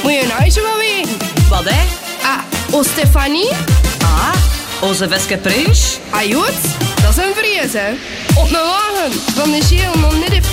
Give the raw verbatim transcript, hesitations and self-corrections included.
Moet je een huisje wel weten? Wat, hè? Ah, o Stefanie? Ah, onze Veske Prins. Ah, goed. Dat is een vrees, hè. Op een wagen van de Geel nog niet de